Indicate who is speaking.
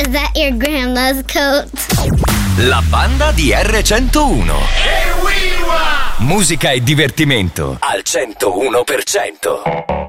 Speaker 1: Was that your grandma's coat?
Speaker 2: La banda di R101. Musica e divertimento al 101%.